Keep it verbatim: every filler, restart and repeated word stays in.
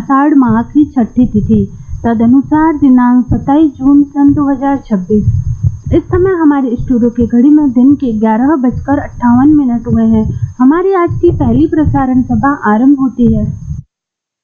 आषाढ़ माह की छठी तिथि, तदनुसार दिनांक सत्ताईस जून सन दो हजार छब्बीस। इस समय हमारे स्टूडियो की घड़ी में दिन के ग्यारह बजकर अट्ठावन मिनट हुए हैं। हमारी आज की पहली प्रसारण सभा आरंभ होती है।